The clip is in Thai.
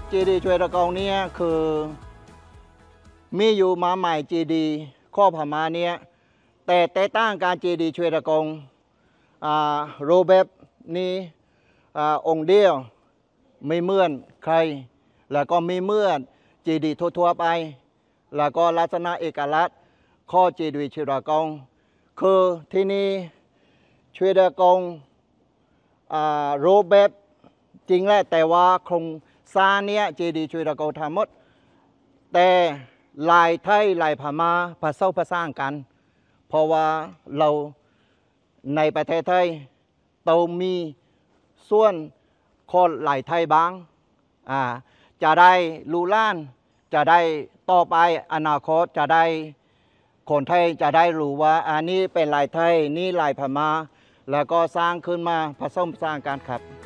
เจดีย์ช่วยตะกองเนี่ยคือมีอยู่มาใหม่เจดีย์ข้อพม่าเนี่ยแต่แตกต่างการเจดีย์ช่วยตะกองโรเบิร์ตนี่องค์เดียวไม่เหมือนใครแล้วก็ไม่เหมือนเจดีย์ทั่วๆไปแล้วก็ลักษณะเอกลักษณ์ข้อเจดีย์ช่วยตะกองคือที่นี่ช่วยตะกองโรเบิร์ตจริงแหละแต่ว่าโครงสร้างเนี้ยเจดีย์ช่วยตะกองทั้งหมดแต่ลายไทยลายพม่าผสมผสานกันเพราะว่าเราในประเทศไทยต้องมีส่วนคนลายไทยบ้างจะได้รู้ล้านจะได้ต่อไปอนาคตจะได้คนไทยจะได้รู้ว่าอันนี้เป็นลายไทยนี่ลายพม่าแล้วก็สร้างขึ้นมาผสมผสานกันครับ